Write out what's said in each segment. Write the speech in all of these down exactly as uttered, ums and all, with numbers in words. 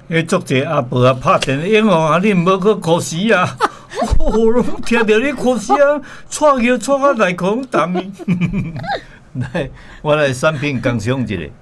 迄足济阿婆啊拍电影哦，啊你无去考试啊？哦，听到你考试啊，错叫错啊来讲谈伊。来，我来产品讲赏一个。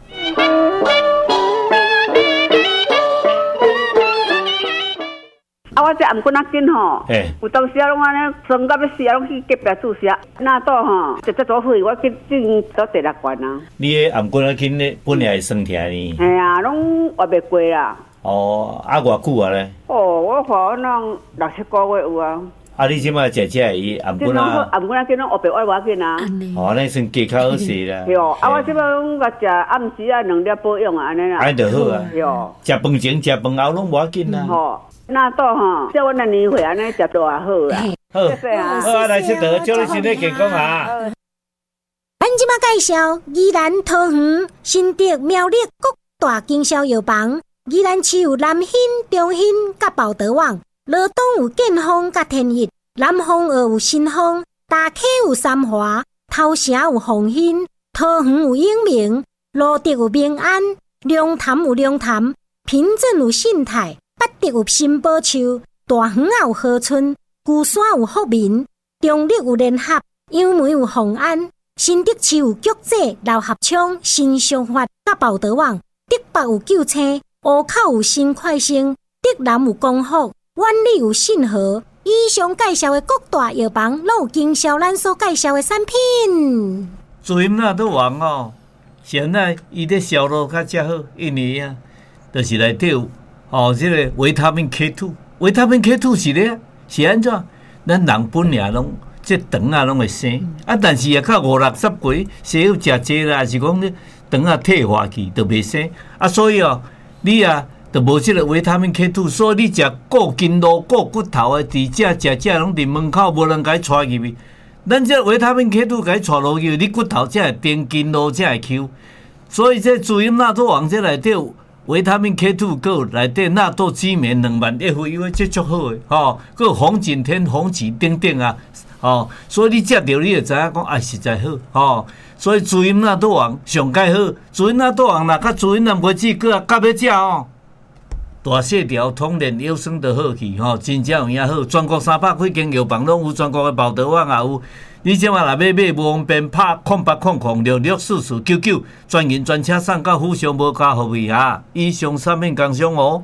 啊，我这暗棍仔紧吼，有当时啊，拢安尼生到要死啊，拢去隔壁住时啊，那倒吼，直接做伙，我去进到第六关啊。 你的暗棍仔紧咧，本来会算起呢？ 系啊，拢活袂过啦。 哦，啊，偌久啊咧？ 哦，我看我拢六七个月有啊。 啊，你即摆食食伊暗棍仔？ 暗棍仔紧拢活袂活偌紧啊。 哦，那算加较好势啦。 对哦，啊，我即摆拢甲食暗时啊两粒保养啊，安尼啦。 安尼就好啊。 对哦。 食饭前、食饭后拢无要紧啦。 吼。那倒吼，叫阮的年岁安尼食都也好啦。 好，好啊，来佚佗，祝你身体健康啊！ 咱即马介绍宜兰桃园新竹苗栗各大经销药房。宜兰市有南兴、中兴甲宝德旺，罗东有建丰甲天益，南丰二有新丰，大溪有三华，头城有鸿兴，桃园有永明，罗德有明安，龙潭有龙潭，平镇有信泰。北德有新宝树，大园有河村，旧山有福民，中立有联合，杨梅有宏安，新竹市有菊济、老合昌、新商发甲宝德旺，竹北有九青，湖口有新快生，竹南有光福，万里有信和。以上介绍的各大药房，拢有经销咱所介绍的产品。 做音那都王哦，现在伊的销路较较好，因为啊，就是内底有。哦，这个维他命 K 二， 维他命 K 二 是咧，是安怎？咱人本来拢这肠啊拢会生，啊，但是也较五六十岁，食有食济啦，还是讲咧肠啊退化去，就袂生。啊，所以哦，你啊，就无这个维他命 K 二，所以你食顾筋路、顾骨头的，伫遮食食拢伫门口，无人甲伊带入去。咱这维他命 K 二甲伊带落去，你骨头才会定，筋路才会 Q。所以这主因纳多王这内底有。维他命 K 二 个内底纳豆激酶两万 F U 这足好诶，吼，个红景天、红旗等等啊，吼，所以你食着你就知影讲啊实在好，吼，所以主因纳豆王上介好，主因纳豆王若甲主因南梅子个甲要食哦，大细条通连腰酸就好去，吼，真正有影好，全国三百几间药房拢有，全国诶宝德旺也有。你即马若要买无方便，拍空八空空六六四四九九，专人专车送到府上无加服务哈。以上产品工商哦。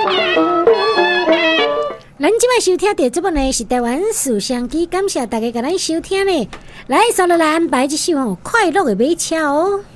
咱即摆收听到这部呢是台湾树相机，感谢大家甲咱收听呢。来，稍后来安排一首快乐的马车哦。